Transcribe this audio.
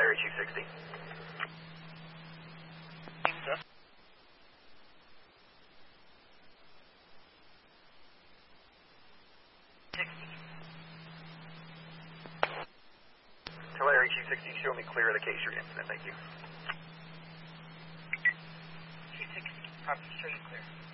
Tulare 260. Tulare 260, show me clear of the K Street incident, thank you. 260, copy, show you clear.